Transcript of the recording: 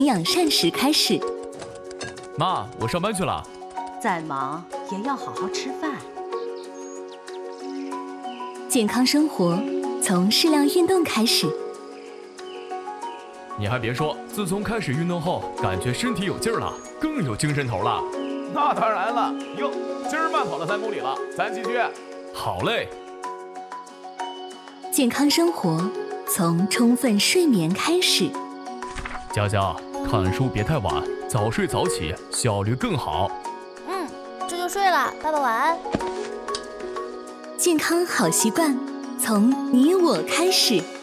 养膳食开始。 妈，我上班去了。 再忙也要好好吃饭。 健康生活从适量运动开始。 你还别说，自从开始运动后，感觉身体有劲儿了，更有精神头了。 那当然了，哟，今儿慢跑了3公里了，咱继续。 好嘞。 健康生活从充分睡眠开始。 佳佳，看书别太晚，早睡早起，效率更好。 这就睡了，爸爸晚安。 健康好习惯从你我开始。